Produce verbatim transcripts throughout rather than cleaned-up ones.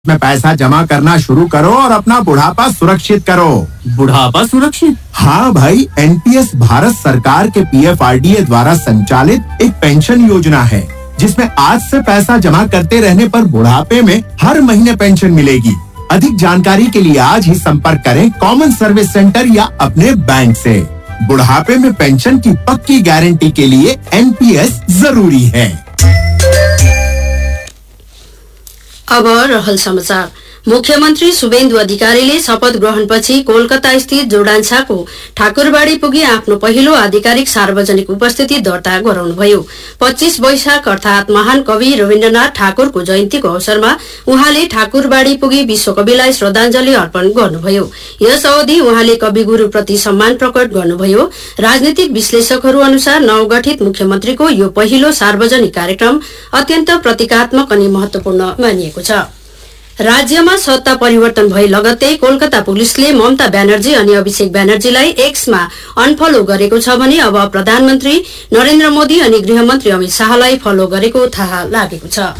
में पैसा जमा करना शुरू करो और अपना बुढ़ापा सुरक्षित करो। बुढ़ापा सुरक्षित? हाँ भाई, एनपीएस भारत सरकार के पीएफआरडीए द्वारा संचालित एक पेंशन योजना है जिसमें आज से पैसा जमा करते रहने पर बुढ़ापे में हर महीने पेंशन मिलेगी। अधिक जानकारी के लिए आज ही संपर्क करें कॉमन सर्विस सेंटर या अपने बैंक से। बुढ़ापे में पेंशन की पक्की गारंटी के लिए एनपीएस जरूरी है। अब रहल समाचार। मुख्यमन्त्री शुभेन्दु अधिकारीले शपथ ग्रहणपछि कोलकाता स्थित जोडान्छाको ठाकुरबाडी पुगी आफ्नो पहिलो आधिकारिक सार्वजनिक उपस्थिति दर्ता गराउनुभयो। पच्चीस वैशाख अर्थात महान कवि रविन्द्रनाथ ठाकुरको जयन्तीको अवसरमा उहाँले ठाकुरबाडी पुगी विश्वकविलाई श्रद्धाञ्जली अर्पण गर्नुभयो। यस अवधि उहाँले कविगुरूप्रति सम्मान प्रकट गर्नुभयो। राजनीतिक विश्लेषकहरू अनुसार नवगठित मुख्यमन्त्रीको यो पहिलो सार्वजनिक कार्यक्रम अत्यन्त प्रतीकात्मक अनि महत्वपूर्ण मानिएको छ। राज्यमा सत्ता परिवर्तन भए लगत्तै कोलकाता पुलिसले ममता ब्यानर्जी अनि अभिषेक ब्यानर्जीलाई एक्समा अनफलो गरेको छ भने अब प्रधानमन्त्री नरेन्द्र मोदी अनि गृहमन्त्री अमित शाहलाई फलो गरेको थाहा लागेको छ।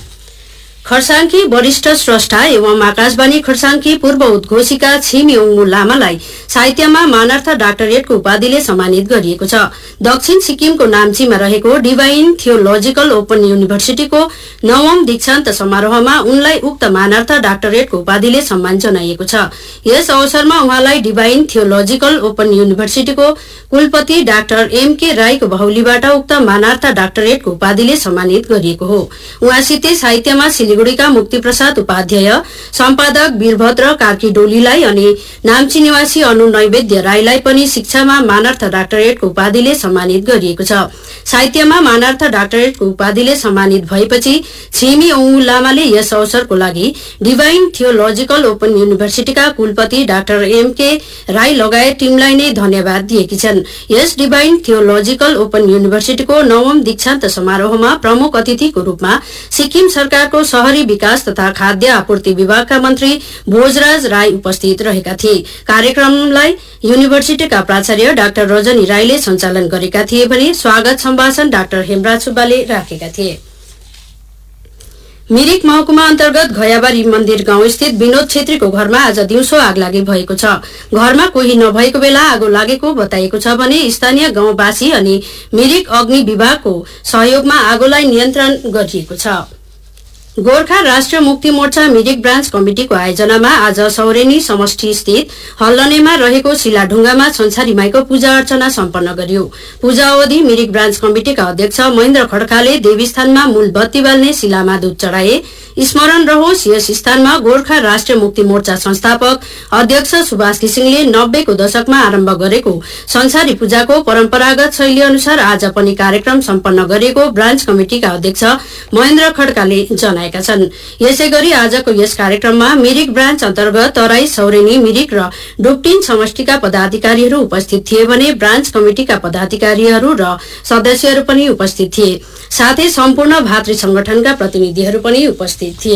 खरसाङकी वरिष्ठ स्रष्टा एवं आकाशवाणी खरसाङकी पूर्व उद्घोषिका छिमी ओङमु लामालाई साहित्यमा मानार्थ डाक्टरेटको उपाधिले सम्मानित गरिएको छ। दक्षिण सिक्किमको नाम्चीमा रहेको डिभाइन थियोलोजिकल ओपन युनिभर्सिटीको नवम दीक्षान्त समारोहमा उनलाई उक्त मानार्थ डाक्टरेटको उपाधिले सम्मान जनाइएको छ। यस अवसरमा उहाँलाई डिभाइन थियोलोजिकल ओपन युनिभर्सिटीको कुलपति डाक्टर एम के राईको बाहुलीबाट उक्त मानार्थ डाक्टरेटको उपाधिले सम्मानित गरिएको हो। उहाँसितै साहित्यमा सिलिगुडीका मुक्तिप्रसाद उपाध्याय, सम्पादक वीरभद्र कार्की डोलीलाई अनि नाम्ची निवासी अनु नैवेद्य राईलाई पनि शिक्षामा मानार्थ डाक्टरेटको उपाधिले सम्मानित गरिएको छ। साहित्यमा मानार्थ डाक्टरेटको उपाधिले सम्मानित भएपछि छिमी ओङमु लामाले यस अवसरको लागि डिभाइन थियोलोजिकल ओपन युनिभर्सिटीका कुलपति डाक्टर एम के राई लगायत टिमलाई नै धन्यवाद दिएकी छन्। यस डिभाइन थियोलोजिकल ओपन युनिभर्सिटीको नवम दीक्षान्त समारोहमा प्रमुख अतिथिको रूपमा सिक्किम सरकारको शहरी विकास तथा खाद्य आपूर्ति विभागका मन्त्री भोजराज राई उपस्थित रहेका थिए। कार्यक्रमलाई युनिभर्सिटीका प्राचार्य डाक्टर रजनी राईले सञ्चालन गरेका थिए भने स्वागत सम्भाषण डाक्टर हेमराज सुब्बाले राखेका थिए। मिरिक महकुमा अन्तर्गत घयाबारी मन्दिर गाउँ स्थित विनोद छेत्रीको घरमा आज दिउँसो आगलागी भएको छ। घरमा कोही नभएको बेला आगो लागेको बताइएको छ भने स्थानीय गाउँवासी अनि मिरिक अग्नि विभागको सहयोगमा आगोलाई नियन्त्रण गरिएको छ। गोर्खा राष्ट्रिय मुक्ति मोर्चा मिरिक ब्रान्च कमिटिको आयोजनामा आज सौरेनी समष्टि स्थित हल्लनेमा रहेको शिलाढुङ्गामा संसारी माईको पूजा अर्चना सम्पन्न गरियो। पूजा अवधि मिरिक ब्रान्च कमिटिका अध्यक्ष महेन्द्र खड्काले देवीस्थानमा मूल बत्ती बाल्ने शिलामा दूध चढाए। स्मरण रहोस्, यस स्थानमा गोर्खा राष्ट्रिय मुक्ति मोर्चा संस्थापक अध्यक्ष सुभाष घिसिङले नब्बेको दशकमा आरम्भ गरेको संसारी पूजाको परम्परागत शैली अनुसार आज पनि कार्यक्रम सम्पन्न गरेको ब्रान्च कमिटिका अध्यक्ष महेन्द्र खड्काले जनाएका छन्। यसैगरी आजको यस कार्यक्रममा मिरिक ब्रान्च अन्तर्गत तराई, सौरेनी, मिरिक र डुक्टिन समष्टिका पदाधिकारीहरू उपस्थित थिए भने ब्रान्च कमिटिका पदाधिकारीहरू र सदस्यहरू पनि उपस्थित थिए। साथै सम्पूर्ण भातृ संगठनका प्रतिनिधिहरू पनि उपस्थित थिए।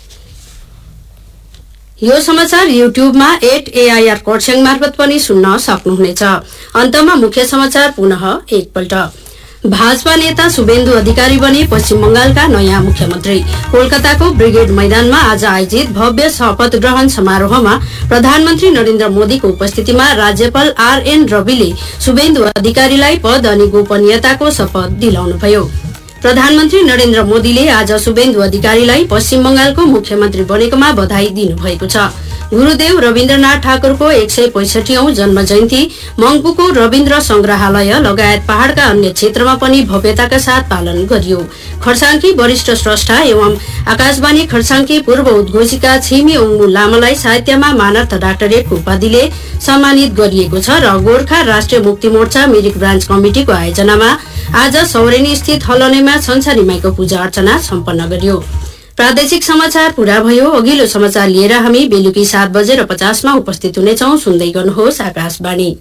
यो समाचार युट्युबमा एट एआईआर कर्स्याङ मार्फत पनि सुन्न सक्नुहुनेछ। अन्तमा मुख्य समाचार पुनः एकपल्ट। भाजपा नेता शुभेन्दु अधिकारी बने पश्चिम बंगालका नयाँ मुख्यमन्त्री। कोलकाताको ब्रिगेड मैदानमा आज आयोजित भव्य शपथ ग्रहण समारोहमा प्रधानमन्त्री नरेन्द्र मोदीको उपस्थितिमा राज्यपाल आरएन रविले शुभेन्दु अधिकारीलाई पद अनि गोपनीयताको शपथ दिलाउनुभयो। प्रधानमन्त्री नरेन्द्र मोदीले आज शुभेन्दु अधिकारीलाई पश्चिम बंगालको मुख्यमन्त्री बनेकोमा बधाई दिनुभएको छ। गुरूदेव रविन्द्रनाथ ठाकुरको एक सय पैंसठीऔं जन्म जयन्ती मंगपूको रविन्द्र संग्रहालय लगायत पहाड़का अन्य क्षेत्रमा पनि भव्यताका साथ पालन गरियो। खरसाङकी वरिष्ठ स्रष्टा एवं आकाशवाणी खरसाङकी पूर्व उद्घोषिका छिमी ओङमु लामालाई साहित्यमा मानार्थ डाक्टरेटको उपाधिले सम्मानित गरिएको छ र गोर्खा राष्ट्रिय मुक्ति मोर्चा मिरिक ब्रान्च कमिटिको आयोजनामा आज सौरेनी स्थित हल्लनेमा संसारी माईको पूजा अर्चना सम्पन्न गरियो। प्रादेशिक समाचार पूरा भयो। अघिल्लो समाचार लिएर हामी बेलुकी सात बजेर पचासमा उपस्थित हुनेछौं। सुन्दै गर्नुहोस् आकाशवाणी।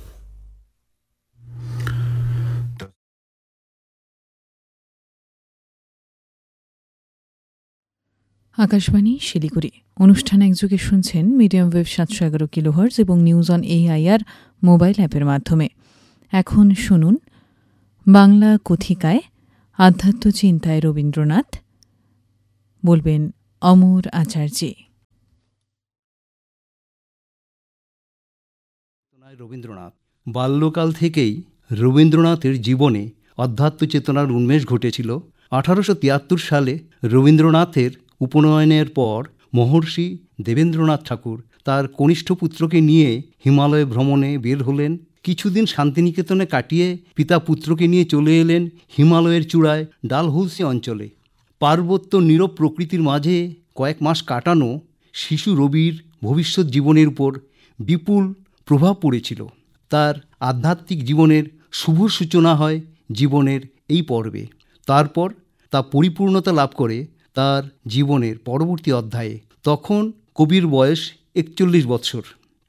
आकाशवाणी শিলিগুড়ি। অনুষ্ঠান একযোগে শুনছেন মিডিয়াম ওয়েভ সাতশো এগারো কিলোহার্জ এবং নিউজ অন এআইআর মোবাইল অ্যাপের মাধ্যমে। এখন শুনুন বাংলা কথিকায় আধ্যাত্ম চিন্তায় রবীন্দ্রনাথ, বলবেন অমর আচার্য। রবীন্দ্রনাথ বাল্যকাল থেকেই রবীন্দ্রনাথের জীবনে আধ্যাত্ম চেতনার উন্মেষ ঘটেছিল। আঠারোশো তিয়াত্তর সালে রবীন্দ্রনাথের উপনয়নের পর মহর্ষি দেবেন্দ্রনাথ ঠাকুর তার কনিষ্ঠ পুত্রকে নিয়ে হিমালয় ভ্রমণে বের হলেন। কিছুদিন শান্তিনিকেতনে কাটিয়ে পিতা পুত্রকে নিয়ে চলে এলেন হিমালয়ের চূড়ায় ডালহৌসি অঞ্চলে। পার্বত্য নীরব প্রকৃতির মাঝে কয়েক মাস কাটানো শিশু রবির ভবিষ্যৎ জীবনের উপর বিপুল প্রভাব পড়েছিল। তার আধ্যাত্মিক জীবনের শুভ সূচনা হয় জীবনের এই পর্বে। তারপর তা পরিপূর্ণতা লাভ করে তার জীবনের পরবর্তী অধ্যায়ে। তখন কবির বয়স একচল্লিশ বৎসর।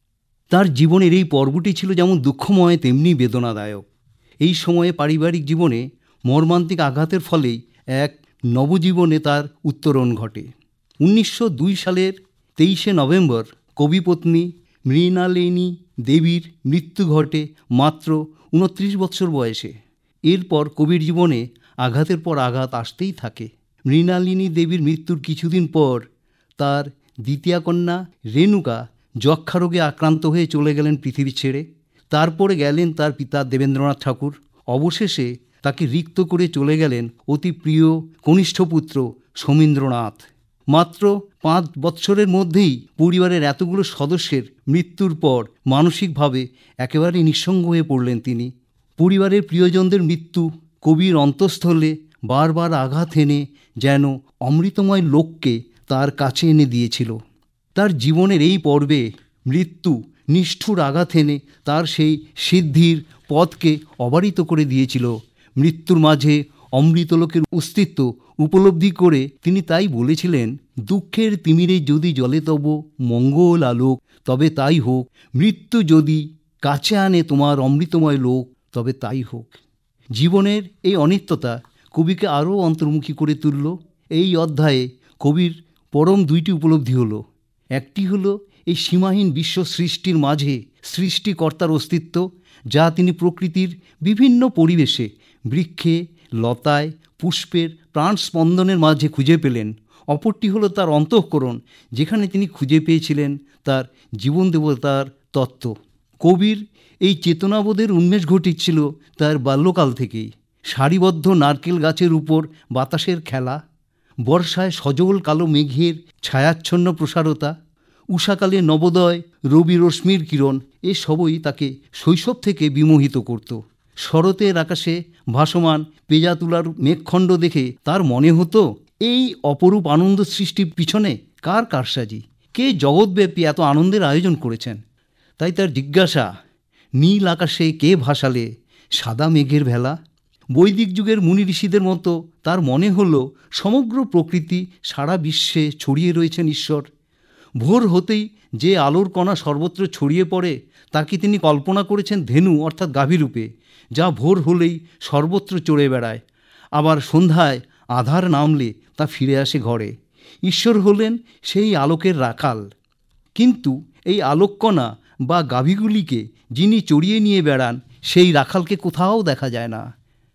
তার জীবনের এই পর্বটি ছিল যেমন দুঃখময় তেমনি বেদনাদায়ক। এই সময়ে পারিবারিক জীবনে মর্মান্তিক আঘাতের ফলেই এক নবজীবনে তার উত্তরণ ঘটে। উনিশশো দুই সালের তেইশে নভেম্বর কবিপত্নী মৃণালিনী দেবীর মৃত্যু ঘটে মাত্র উনত্রিশ বৎসর বয়সে। এরপর কবির জীবনে আঘাতের পর আঘাত আসতেই থাকে। মৃণালিনী দেবীর মৃত্যুর কিছুদিন পর তার দ্বিতীয় কন্যা রেণুকা যক্ষা রোগে আক্রান্ত হয়ে চলে গেলেন পৃথিবী ছেড়ে। তারপরে গেলেন তার পিতা দেবেন্দ্রনাথ ঠাকুর। অবশেষে তাকে রিক্ত করে চলে গেলেন অতি প্রিয় কনিষ্ঠ পুত্র সমীন্দ্রনাথ। মাত্র পাঁচ বৎসরের মধ্যেই পরিবারের এতগুলো সদস্যের মৃত্যুর পর মানসিকভাবে একেবারে নিঃসঙ্গ হয়ে পড়লেন তিনি। পরিবারের প্রিয়জনদের মৃত্যু কবির অন্তঃস্থলে বারবার আঘাত এনে যেন অমৃতময় লোককে তার কাছে এনে দিয়েছিল। তার জীবনের এই পর্বে মৃত্যু নিষ্ঠুর আঘাত এনে তার সেই সিদ্ধির পথকে অবারিত করে দিয়েছিল। মৃত্যুর মাঝে অমৃতলোকের অস্তিত্ব উপলব্ধি করে তিনি তাই বলেছিলেন, দুঃখের তিমিরে যদি জ্বলে তব মঙ্গল আলোক, তবে তাই হোক। মৃত্যু যদি কাছে আনে তোমার অমৃতময় লোক, তবে তাই হোক। জীবনের এই অনিত্যতা কবিকে আরও অন্তর্মুখী করে তুলল। এই অধ্যায়ে কবির পরম দুইটি উপলব্ধি হলো। একটি হলো এই সীমাহীন বিশ্ব সৃষ্টির মাঝে সৃষ্টিকর্তার অস্তিত্ব, যা তিনি প্রকৃতির বিভিন্ন পরিবেশে বৃক্ষে, লতায়, পুষ্পের প্রাণ স্পন্দনের মাঝে খুঁজে পেলেন। অপরটি হলো তার অন্তঃকরণ, যেখানে তিনি খুঁজে পেয়েছিলেন তার জীবন দেবতার তত্ত্ব। কবির এই চেতনাবোধের উন্মেষ ঘটেছিল তার বাল্যকাল থেকেই। সারিবদ্ধ নারকেল গাছের উপর বাতাসের খেলা, বর্ষায় সজল কালো মেঘের ছায়াচ্ছন্ন প্রসারতা, উষাকালে নবোদয় রবি রশ্মির কিরণ, এসবই তাকে শৈশব থেকে বিমোহিত করত। শরতের আকাশে ভাসমান পেজা তুলার মেঘখণ্ড দেখে তার মনে হতো, এই অপরূপ আনন্দ সৃষ্টির পিছনে কার কারসাজি, কে জগৎব্যাপী এত আনন্দের আয়োজন করেছেন। তাই তার জিজ্ঞাসা, নীল আকাশে কে ভাসালে সাদা মেঘের ভেলা। বৈদিক যুগের মুনি ঋষিদের মতো তার মনে হলো সমগ্র প্রকৃতি সারা বিশ্বে ছড়িয়ে রয়েছেন ঈশ্বর। ভোর হতেই যে আলোর কণা সর্বত্র ছড়িয়ে পড়ে তাকে তিনি কল্পনা করেছেন ধেনু অর্থাৎ গাভীরূপে, যা ভোর হলেই সর্বত্র চড়ে বেড়ায়। আবার সন্ধ্যায় আধার নামলে তা ফিরে আসে ঘরে। ঈশ্বর হলেন সেই আলোকের রাখাল। কিন্তু এই আলোককণা বা গাভীগুলিকে যিনি চড়িয়ে নিয়ে বেড়ান, সেই রাখালকে কোথাও দেখা যায় না।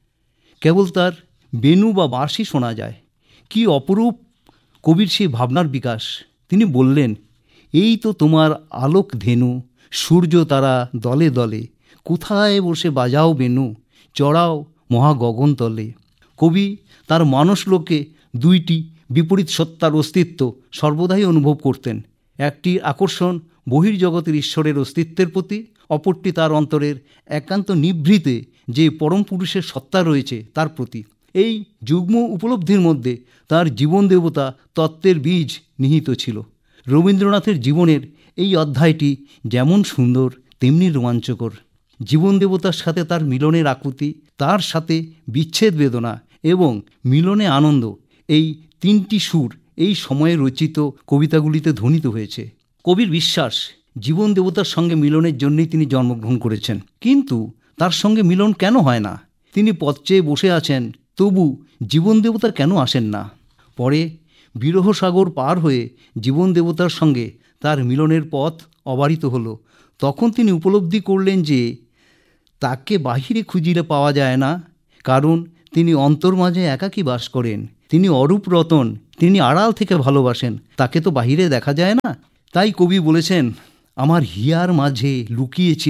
কেবল তার বেণু বা বাঁশি শোনা যায়। কি অপরূপ কবির সেই ভাবনার বিকাশ! তিনি বললেন, এই তো তোমার আলোক ধেনু, সূর্য তারা দলে দলে, কোথায় বসে বাজাও বেণু, চড়াও মহা গগনতলে। কবি তার মানসলোকে দুইটি বিপরীত সত্তার অস্তিত্ব সর্বদাই অনুভব করতেন। একটি আকর্ষণ বহির্জগতের ঈশ্বরের অস্তিত্বের প্রতি, অপরটি তার অন্তরের একান্ত নিভৃতে যে পরম পুরুষের সত্তা রয়েছে তার প্রতি। এই যুগ্ম উপলব্ধির মধ্যে তার জীবন দেবতা তত্ত্বের বীজ নিহিত ছিল। রবীন্দ্রনাথের জীবনের এই অধ্যায়টি যেমন সুন্দর তেমনি রোমাঞ্চকর। জীবন দেবতার সাথে তার মিলনের আকুতি, তার সাথে বিচ্ছেদ বেদনা এবং মিলনে আনন্দ, এই তিনটি সুর এই সময়ে রচিত কবিতাগুলিতে ধ্বনিত হয়েছে। কবির বিশ্বাস, জীবন দেবতার সঙ্গে মিলনের জন্যই তিনি জন্মগ্রহণ করেছেন। কিন্তু তার সঙ্গে মিলন কেন হয় না? তিনি পথ চেয়ে বসে আছেন, তবু জীবন দেবতা কেন আসেন না? পরে বিরহ সাগর পার হয়ে জীবন দেবতার সঙ্গে তার মিলনের পথ অবারিত হলো। তখন তিনি উপলব্ধি করলেন যে তাকে বাহিরে খুঁজিলে পাওয়া যায় না, কারণ তিনি অন্তর্মাঝে একাকী বাস করেন। তিনি অরূপ রতন, তিনি আড়াল থেকে ভালোবাসেন, তাকে তো বাহিরে দেখা যায় না। তাই কবি বলেছেন, আমার হিয়ার মাঝে লুকিয়েছিলে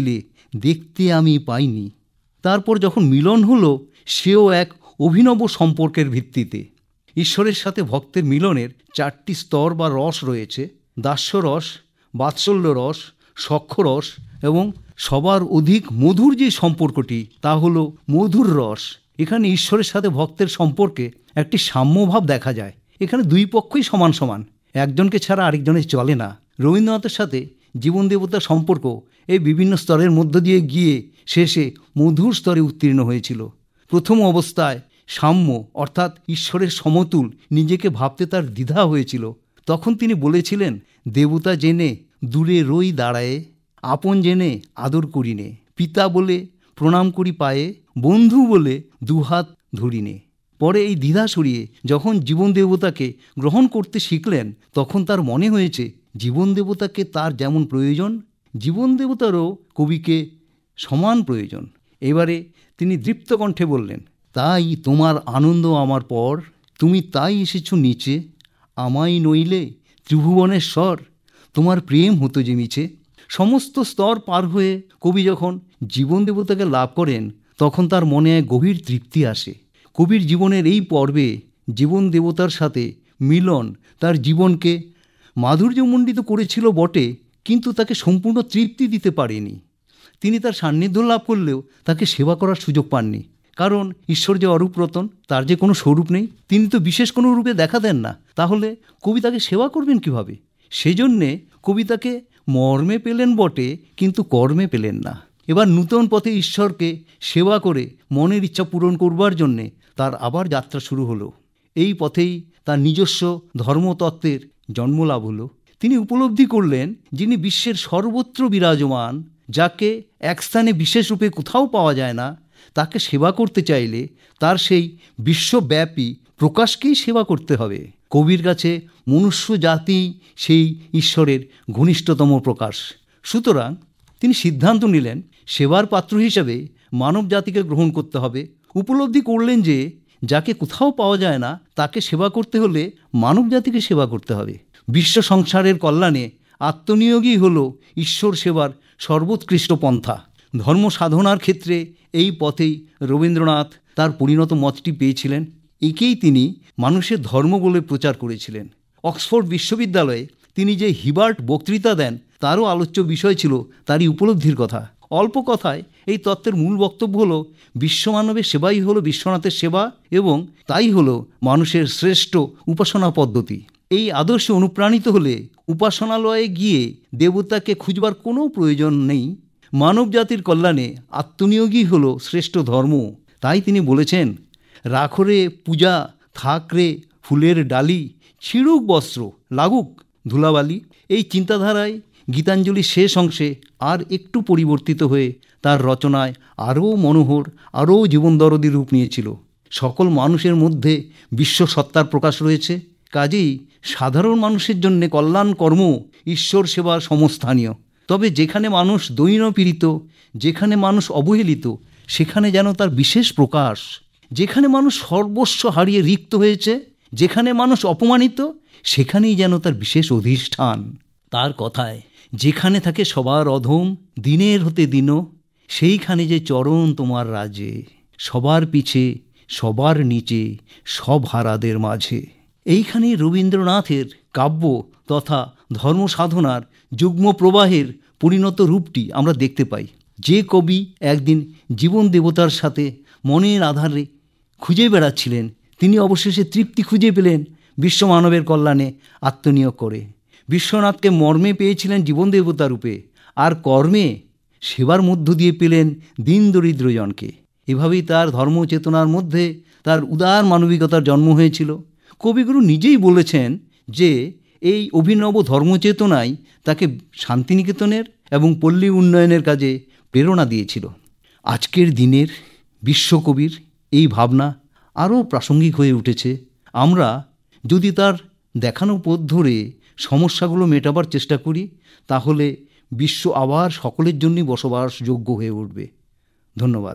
দেখতে আমি পাইনি। তারপর যখন মিলন হলো, সেও এক অভিনব সম্পর্কের ভিত্তিতে। ঈশ্বরের সাথে ভক্তের মিলনের চারটি স্তর বা রস রয়েছে: দাস্যরস, বাৎসল্য রস, সখ্যরস এবং সবার অধিক মধুর যে সম্পর্কটি তা হলো মধুর রস। এখানে ঈশ্বরের সাথে ভক্তের সম্পর্কে একটি সাম্যভাব দেখা যায়। এখানে দুই পক্ষই সমান সমান, একজনকে ছাড়া আরেকজনের চলে না। রবীন্দ্রনাথের সাথে জীবন দেবতার সম্পর্ক এই বিভিন্ন স্তরের মধ্য দিয়ে গিয়ে শেষে মধুর স্তরে উত্তীর্ণ হয়েছিল। প্রথম অবস্থায় সাম্য অর্থাৎ ঈশ্বরের সমতুল নিজেকে ভাবতে তার দ্বিধা হয়েছিল। তখন তিনি বলেছিলেন, দেবতা জেনে দূরে রই দাঁড়ায়ে, আপন জেনে আদর করিনে, পিতা বলে প্রণাম করি পায়ে, বন্ধু বলে দুহাত ধরিনে। পরে এই দ্বিধা সরিয়ে যখন জীবন দেবতাকে গ্রহণ করতে শিখলেন, তখন তার মনে হয়েছে জীবন দেবতাকে তার যেমন প্রয়োজন, জীবন দেবতারও কবিকে সমান প্রয়োজন। এবারে তিনি দৃপ্ত কণ্ঠে বললেন, তাই তোমার আনন্দ আমার পর, তুমি তাই এসেছ নিচে, আমায় নইলে ত্রিভুবনেশ্বর, তোমার প্রেম হতো যে মিছে। সমস্ত স্তর পার হয়ে কবি যখন জীবন দেবতাকে লাভ করেন, তখন তার মনে এক গভীর তৃপ্তি আসে। কবির জীবনের এই পর্বে জীবন দেবতার সাথে মিলন তার জীবনকে মাধুর্যমণ্ডিত করেছিল বটে, কিন্তু তাকে সম্পূর্ণ তৃপ্তি দিতে পারেনি। তিনি তার সান্নিধ্য লাভ করলেও তাকে সেবা করার সুযোগ পাননি। কারণ ঈশ্বর যে অরূপ রতন, তার যে কোনো স্বরূপ নেই, তিনি তো বিশেষ কোনো রূপে দেখা দেন না। তাহলে কবি তাকে সেবা করবেন কিভাবে? সেজন্যে কবি তাকে মর্মে পেলেন বটে, কিন্তু কর্মে পেলেন না। এবার নূতন পথে ঈশ্বরকে সেবা করে মনের ইচ্ছা পূরণ করবার জন্যে তার আবার যাত্রা শুরু হলো। এই পথেই তার নিজস্ব ধর্মতত্ত্বের জন্মলাভ হলো। তিনি উপলব্ধি করলেন, যিনি বিশ্বের সর্বত্র বিরাজমান, যাকে এক স্থানে বিশেষ রূপে কোথাও পাওয়া যায় না, তাকে সেবা করতে চাইলে তার সেই বিশ্বব্যাপী প্রকাশকেই সেবা করতে হবে। কবির কাছে মনুষ্য জাতি সেই ঈশ্বরের ঘনিষ্ঠতম প্রকাশ। সুতরাং তিনি সিদ্ধান্ত নিলেন, সেবার পাত্র হিসেবে মানব জাতিকে গ্রহণ করতে হবে। উপলব্ধি করলেন যে যাকে কোথাও পাওয়া যায় না, তাকে সেবা করতে হলে মানব জাতিকে সেবা করতে হবে। বিশ্ব সংসারের কল্যাণে আত্মনিয়োগই হল ঈশ্বর সেবার সর্বোৎকৃষ্ট পন্থা। ধর্ম সাধনার ক্ষেত্রে এই পথেই রবীন্দ্রনাথ তার পরিণত মতটি পেয়েছিলেন। একেই তিনি মানুষের ধর্ম বলে প্রচার করেছিলেন। অক্সফোর্ড বিশ্ববিদ্যালয়ে তিনি যে হিবার্ট বক্তৃতা দেন, তারও আলোচ্য বিষয় ছিল তারই উপলব্ধির কথা। অল্প কথায় এই তত্ত্বের মূল বক্তব্য হলো, বিশ্বমানবের সেবাই হলো বিশ্বনাথের সেবা, এবং তাই হলো মানুষের শ্রেষ্ঠ উপাসনা পদ্ধতি। এই আদর্শে অনুপ্রাণিত হলে উপাসনালয়ে গিয়ে দেবতাকে খুঁজবার কোনো প্রয়োজন নেই। মানব জাতির কল্যাণে আত্মনিয়োগই হলো শ্রেষ্ঠ ধর্ম। তাই তিনি বলেছেন, রাখরে পূজা, থাকরে ফুলের ডালি, ছিড়ুক বস্ত্র, লাগুক ধুলাবালি। এই চিন্তাধারায় গীতাঞ্জলির শেষ অংশে আর একটু পরিবর্তিত হয়ে তার রচনায় আরও মনোহর, আরও জীবনদরদী রূপ নিয়েছিল। সকল মানুষের মধ্যে বিশ্ব সত্তার প্রকাশ রয়েছে, কাজেই সাধারণ মানুষের জন্য কল্যাণ কর্ম ঈশ্বর সেবার সমস্থানীয়। তবে যেখানে মানুষ দৈন্য পীড়িত, যেখানে মানুষ অবহেলিত, সেখানে যেন তার বিশেষ প্রকাশ। যেখানে মানুষ সর্বস্ব হারিয়ে রিক্ত হয়েছে, যেখানে মানুষ অপমানিত, সেখানেই যেন তার বিশেষ অধিষ্ঠান। তার কথায়, যেখানে থাকে সবার অধম, দিনের হতে দিন, সেইখানে যে চরণ তোমার রাজে, সবার পিছে সবার নিচে, সব হারাদের মাঝে। এইখানে রবীন্দ্রনাথের কাব্য তথা ধর্ম সাধনার যুগ্ম প্রবাহের পরিণত রূপটি আমরা দেখতে পাই। যে কবি একদিন জীবন দেবতার সাথে মনের আধারে খুঁজে বেড়াচ্ছিলেন, তিনি অবশেষে তৃপ্তি খুঁজে পেলেন বিশ্বমানবের কল্যাণে আত্মনিয়োগ করে। বিশ্বনাথকে মর্মে পেয়েছিলেন জীবন দেবতা রূপে, আর কর্মে সেবার মধ্য দিয়ে পেলেন দীন দরিদ্রজনকে। এভাবেই তার ধর্মচেতনার মধ্যে তার উদার মানবিকতার জন্ম হয়েছিল। কবিগুরু নিজেই বলেছেন যে এই অভিনব ধর্মচেতনাই তাকে শান্তিনিকেতনের এবং পল্লী উন্নয়নের কাজে প্রেরণা দিয়েছিল। আজকের দিনের বিশ্বকবির এই ভাবনা আরও প্রাসঙ্গিক হয়ে উঠেছে। আমরা যদি তার দেখানো পথ ধরে সমস্যাগুলো মেটাবার চেষ্টা করি, তাহলে বিশ্ব আবার সকলের জন্যই বসবাসযোগ্য হয়ে উঠবে। ধন্যবাদ।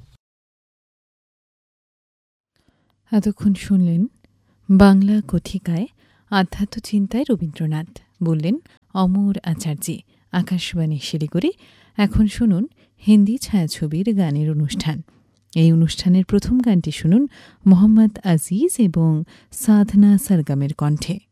এতক্ষণ শুনলেন বাংলা কথিকায় আধ্যাত্ম চিন্তায় রবীন্দ্রনাথ, বললেন অমর আচার্যি। আকাশবাণী শিলিগুড়ি। এখন শুনুন হিন্দি ছায়াছবির গানের অনুষ্ঠান। এই অনুষ্ঠানের প্রথম গানটি শুনুন মোহাম্মদ আজিজ এবং সাধনা সরগমের কণ্ঠে।